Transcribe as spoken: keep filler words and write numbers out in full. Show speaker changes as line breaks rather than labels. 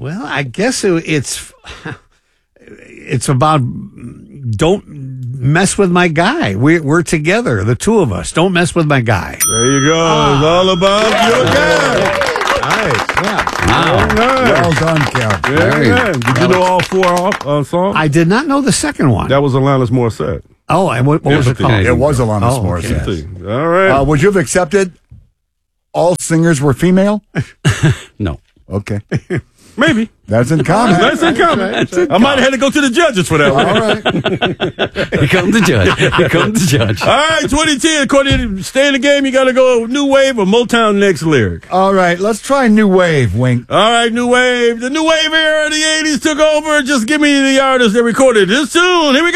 Well, I guess it, it's it's about don't mess with my guy. We're, we're together, the two of us. Don't mess with my guy.
There you go. Ah. It's all about your guy. Nice.
Yeah.
Wow. Nice.
Well done, Cal.
Very good. Did you know all four uh, songs?
I did not know the second one.
That was Alanis Morissette.
Oh, and what, what was it called?
It was Alanis
Oh,
Morissette.
Okay. All right.
Uh, would you have accepted all singers were female?
No.
Okay.
Maybe.
That's in common.
That's in common. I might have had to go to the judges for that one.
All right.
Here comes the judge. Here comes the judge.
All right, twenty ten, according to Stay in the Game, you got to go New Wave or Motown next lyric.
All right. Let's try New Wave, Wink.
All right, New Wave. The New Wave era of the eighties took over. Just give me the artist that recorded this tune. Here we go.